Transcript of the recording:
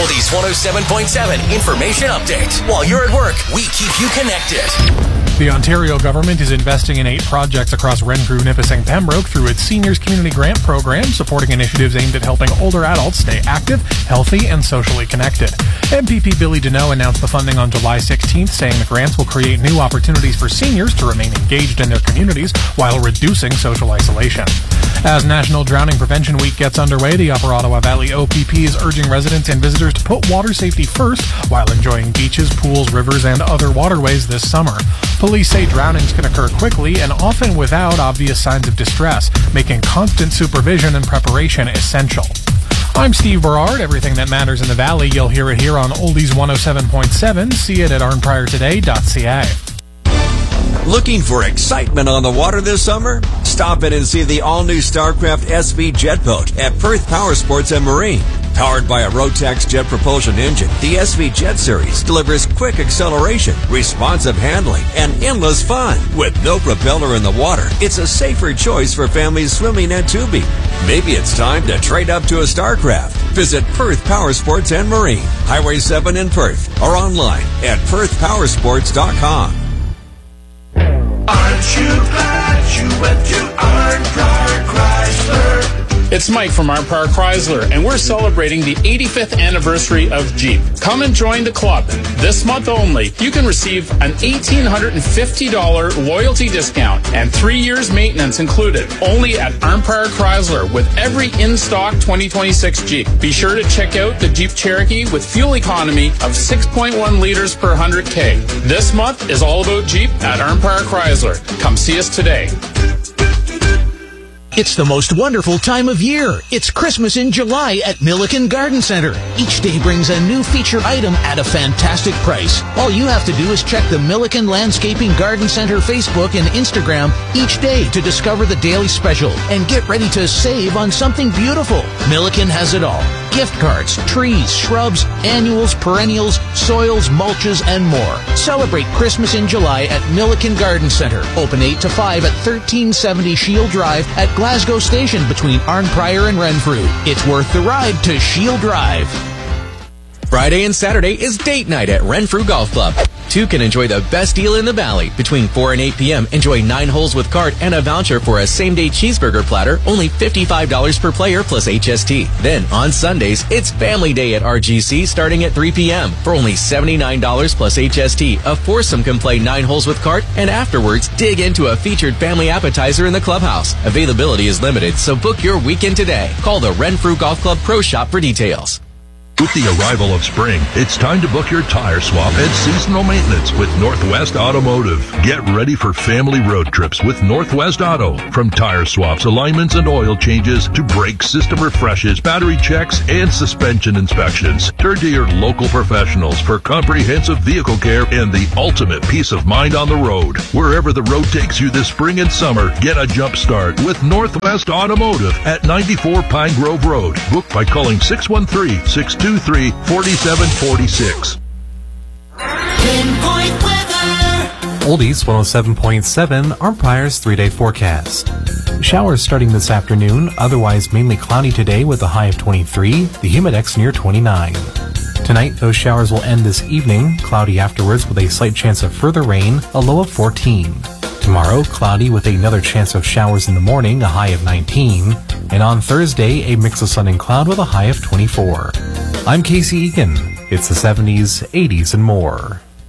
Oldies 107.7 Information Update. While you're at work, we keep you connected. The Ontario government is investing in 8 projects across Renfrew, Nipissing, Pembroke through its Seniors Community Grant Program, supporting initiatives aimed at helping older adults stay active, healthy, and socially connected. MPP Billy Deneau announced the funding on July 16th, saying the grants will create new opportunities for seniors to remain engaged in their communities while reducing social isolation. As National Drowning Prevention Week gets underway, the Upper Ottawa Valley OPP is urging residents and visitors to put water safety first while enjoying beaches, pools, rivers, and other waterways this summer. Police say drownings can occur quickly and often without obvious signs of distress, making constant supervision and preparation essential. I'm Steve Berard. Everything that matters in the Valley, you'll hear it here on Oldies 107.7. See it at arnpriortoday.ca. Looking for excitement on the water this summer? Stop in and see the all-new StarCraft SV jet boat at Perth Power Sports and Marine. Powered by a Rotax jet propulsion engine, the SV Jet Series delivers quick acceleration, responsive handling, and endless fun. With no propeller in the water, it's a safer choice for families swimming and tubing. Maybe it's time to trade up to a StarCraft. Visit Perth Power Sports and Marine, Highway 7 in Perth, or online at perthpowersports.com. Aren't you glad you went to Arnprior Chrysler? It's Mike from Arnprior Chrysler, and we're celebrating the 85th anniversary of Jeep. Come and join the club. This month only, you can receive an $1,850 loyalty discount and 3 years maintenance included, only at Arnprior Chrysler with every in-stock 2026 Jeep. Be sure to check out the Jeep Cherokee with fuel economy of 6.1 liters per 100K. This month is all about Jeep at Arnprior Chrysler. Come see us today. It's the most wonderful time of year. It's Christmas in July at Milliken Garden Center. Each day brings a new featured item at a fantastic price. All you have to do is check the Milliken Landscaping Garden Center Facebook and Instagram each day to discover the daily special and get ready to save on something beautiful. Milliken has it all. Gift cards, trees, shrubs, annuals, perennials, soils, mulches, and more. Celebrate Christmas in July at Milliken Garden Center. Open 8 to 5 at 1370 Shield Drive at Glasgow Station between Arnprior and Renfrew. It's worth the ride to Shield Drive. Friday and Saturday is date night at Renfrew Golf Club. 2 can enjoy the best deal in the Valley. Between 4 and 8 p.m., enjoy 9 holes with cart and a voucher for a same-day cheeseburger platter, only $55 per player plus HST. Then, on Sundays, it's Family Day at RGC starting at 3 p.m. For only $79 plus HST, a foursome can play 9 holes with cart, and afterwards, dig into a featured family appetizer in the clubhouse. Availability is limited, so book your weekend today. Call the Renfrew Golf Club Pro Shop for details. With the arrival of spring, it's time to book your tire swap and seasonal maintenance with Northwest Automotive. Get ready for family road trips with Northwest Auto. From tire swaps, alignments, and oil changes to brake system refreshes, battery checks, and suspension inspections. Turn to your local professionals for comprehensive vehicle care and the ultimate peace of mind on the road. Wherever the road takes you this spring and summer, get a jump start with Northwest Automotive at 94 Pine Grove Road. Book by calling 613-623-4746. Oldies 107.7, Arnprior's 3-day forecast. Showers starting this afternoon, otherwise mainly cloudy today with a high of 23, the humidex near 29. Tonight, those showers will end this evening, cloudy afterwards with a slight chance of further rain, a low of 14. Tomorrow, cloudy with another chance of showers in the morning, a high of 19. And on Thursday, a mix of sun and cloud with a high of 24. I'm Casey Egan. It's the 70s, 80s, and more.